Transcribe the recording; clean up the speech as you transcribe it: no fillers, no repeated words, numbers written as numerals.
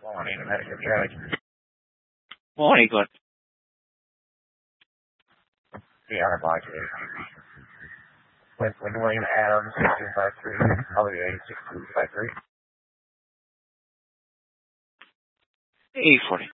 Morning, American Judge. Morning, Glenn. Yeah, I'm like it. When William Adams, 1653, Holiday, 1653. 840.